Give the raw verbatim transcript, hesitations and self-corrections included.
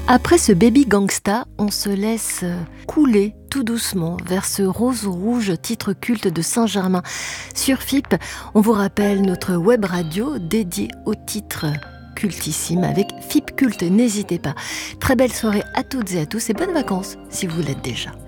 Après ce baby gangsta, on se laisse couler tout doucement vers ce rose rouge, titre culte de Saint-Germain. Sur F I P, on vous rappelle notre web radio dédiée au titre cultissime avec F I P Culte. N'hésitez pas. Très belle soirée à toutes et à tous et bonnes vacances si vous l'êtes déjà.